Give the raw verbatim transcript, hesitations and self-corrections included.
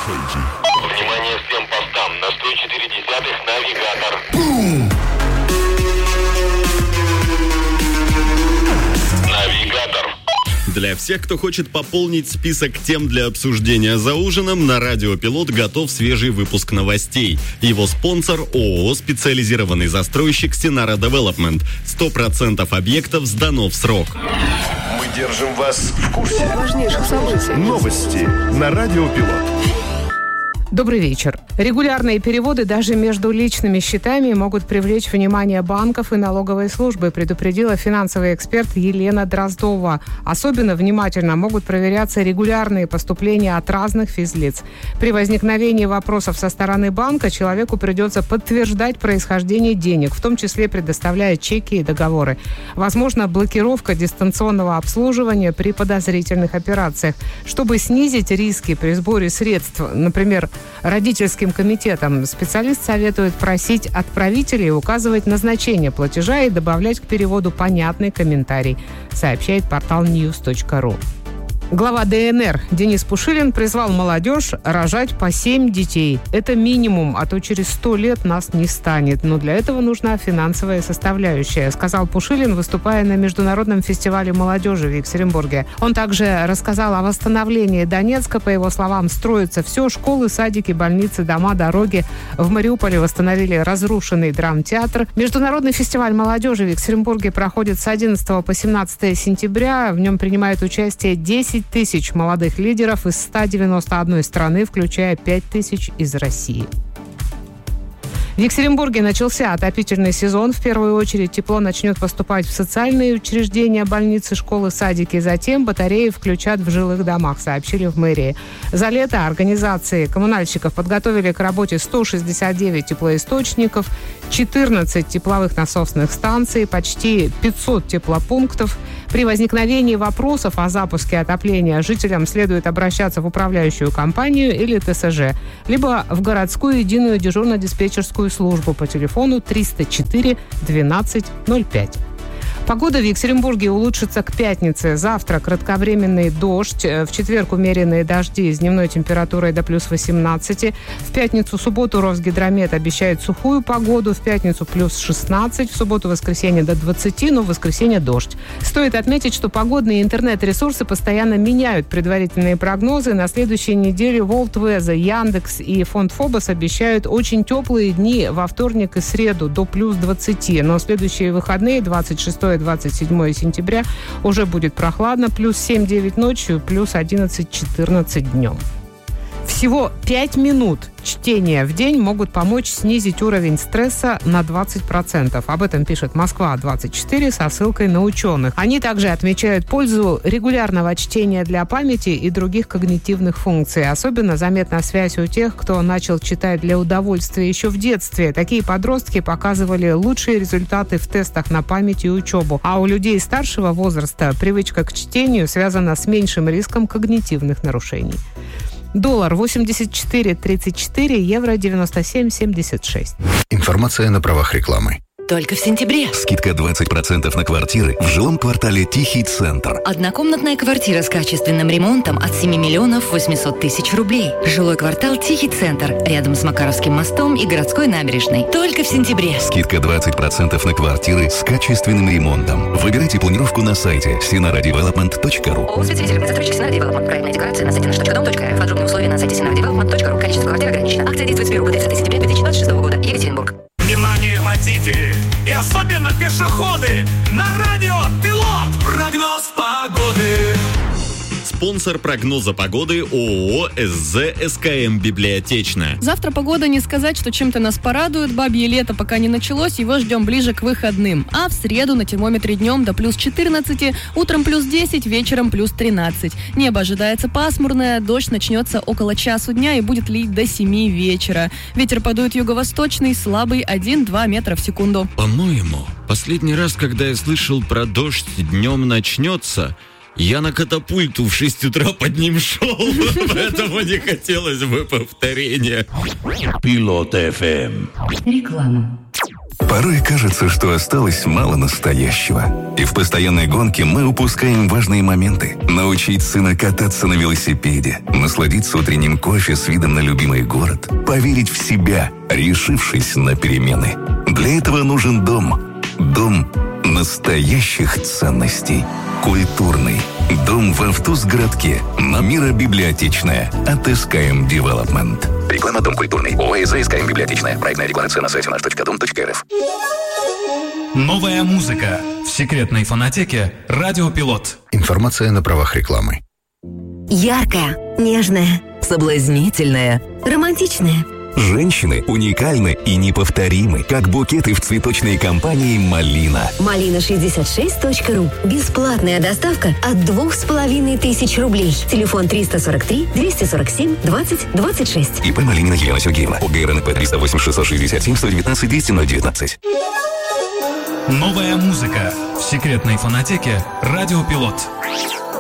Внимание всем постам. На сто четыре десятых навигатор. Навигатор. Для всех, кто хочет пополнить список тем для обсуждения за ужином, на Радио Пилот готов свежий выпуск новостей. Его спонсор ООО «Специализированный застройщик Синара Девелопмент». сто процентов объектов сдано в срок. Мы держим вас в курсе важнейших событий. Новости на Радио Пилот. Добрый вечер. Регулярные переводы даже между личными счетами могут привлечь внимание банков и налоговой службы, предупредила финансовый эксперт Елена Дроздова. Особенно внимательно могут проверяться регулярные поступления от разных физлиц. При возникновении вопросов со стороны банка человеку придется подтверждать происхождение денег, в том числе предоставляя чеки и договоры. Возможно, блокировка дистанционного обслуживания при подозрительных операциях. Чтобы снизить риски при сборе средств, например, родительским комитетам, специалист советует просить отправителей указывать назначение платежа и добавлять к переводу понятный комментарий, сообщает портал ньюс точка ру. Глава ДНР Денис Пушилин призвал молодежь рожать по семь детей. Это минимум, а то через сто лет нас не станет. Но для этого нужна финансовая составляющая, сказал Пушилин, выступая на международном фестивале молодежи в Екатеринбурге. Он также рассказал о восстановлении Донецка. По его словам, строится все: школы, садики, больницы, дома, дороги. В Мариуполе восстановили разрушенный драмтеатр. Международный фестиваль молодежи в Екатеринбурге проходит с одиннадцатого по семнадцатое сентября. В нем принимают участие десять тысяч молодых лидеров из ста девяноста одной страны, включая пять тысяч из России. В Екатеринбурге начался отопительный сезон. В первую очередь тепло начнет поступать в социальные учреждения, больницы, школы, садики. Затем батареи включат в жилых домах, сообщили в мэрии. За лето организации коммунальщиков подготовили к работе сто шестьдесят девять теплоисточников, четырнадцать тепловых насосных станций, почти пятьсот теплопунктов. При возникновении вопросов о запуске отопления жителям следует обращаться в управляющую компанию или ТСЖ, либо в городскую единую дежурно-диспетчерскую службу по телефону триста четыре двенадцать ноль пять. Погода в Екатеринбурге улучшится к пятнице. Завтра кратковременный дождь. В четверг умеренные дожди с дневной температурой до плюс восемнадцати. В пятницу, субботу Росгидромет обещает сухую погоду. В пятницу плюс шестнадцать. В субботу-воскресенье до двадцати, но в воскресенье дождь. Стоит отметить, что погодные интернет-ресурсы постоянно меняют предварительные прогнозы. На следующей неделе World Weather, Яндекс и фонд Фобос обещают очень теплые дни во вторник и среду до плюс двадцати. Но следующие выходные, двадцать шестого двадцать седьмого сентября, уже будет прохладно, плюс семь-девять ночью, плюс одиннадцать-четырнадцать днем. Всего пять минут чтения в день могут помочь снизить уровень стресса на двадцать процентов. Об этом пишет Москва двадцать четыре со ссылкой на ученых. Они также отмечают пользу регулярного чтения для памяти и других когнитивных функций. Особенно заметна связь у тех, кто начал читать для удовольствия еще в детстве. Такие подростки показывали лучшие результаты в тестах на память и учебу. А у людей старшего возраста привычка к чтению связана с меньшим риском когнитивных нарушений. Доллар восемьдесят четыре тридцать четыре, евро девяносто семь семьдесят шесть. Информация на правах рекламы. Только в сентябре. Скидка двадцать процентов на квартиры в жилом квартале Тихий Центр. Однокомнатная квартира с качественным ремонтом от семи миллионов восемьсот тысяч рублей. Жилой квартал Тихий Центр. Рядом с Макаровским мостом и городской набережной. Только в сентябре. Скидка двадцать процентов на квартиры с качественным ремонтом. Выбирайте планировку на сайте синара девелопмент точка ру. ООО «Специализированный застройщик Синара Девелопмент». Проектная декларация на сайте наш точка дом точка эр эф. Подробные условия на сайте синара девелопмент точка ру. Количество квартир ограничено. Акция действует с первого по тридцатое сентября две тысячи двадцать шестого года. Екатеринбург. Внимание, водители! И особенно пешеходы! На радио Пилот! Прогноз погоды! Спонсор прогноза погоды ООО СЗ СКМ Библиотечная. Завтра погода, не сказать, что чем-то нас порадует. Бабье лето пока не началось, его ждем ближе к выходным. А в среду на термометре днем до плюс четырнадцати, утром плюс десять, вечером плюс тринадцать. Небо ожидается пасмурное, дождь начнется около часу дня и будет лить до семи вечера. Ветер подует юго-восточный, слабый один-два метра в секунду. По-моему, последний раз, когда я слышал про дождь днем начнется, я на катапульту в шесть утра под ним шел, поэтому не хотелось бы повторения. Пилот эф эм. Реклама. Порой кажется, что осталось мало настоящего. И в постоянной гонке мы упускаем важные моменты. Научить сына кататься на велосипеде, насладиться утренним кофе с видом на любимый город, поверить в себя, решившись на перемены. Для этого нужен дом. Дом настоящих ценностей. Культурный. Дом в Автузгородке. На Мира-библиотечная. От эс ка эм Development. Реклама «Дом культурный». ООО «СКМ Библиотечная». Проектная декларация на сайте наш точка дом точка эр эф. Новая музыка в секретной фонотеке «Радио Пилот». Информация на правах рекламы. Яркая, нежная, соблазнительная, романтичная. Женщины уникальны и неповторимы, как букеты в цветочной компании «Малина». малина шестьдесят шесть точка ру. Бесплатная доставка от двух с половиной тысяч рублей. Телефон триста сорок три двести сорок семь двадцать двадцать шесть. ИП Малинина Елена Сергеевна. ОГРНП триста восемь шестьсот шестьдесят семь сто девятнадцать двести ноль девятнадцать. Новая музыка в секретной фонотеке «Радио Пилот».